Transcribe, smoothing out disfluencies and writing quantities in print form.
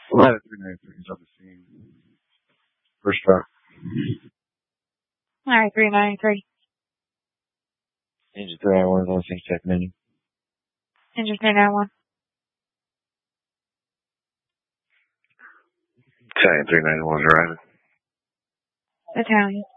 Ladder 393 is on the scene. First truck. Alright, 393. Engine 391 is on the scene, second engine. Engine 391. Italian 391 arriving. Italian.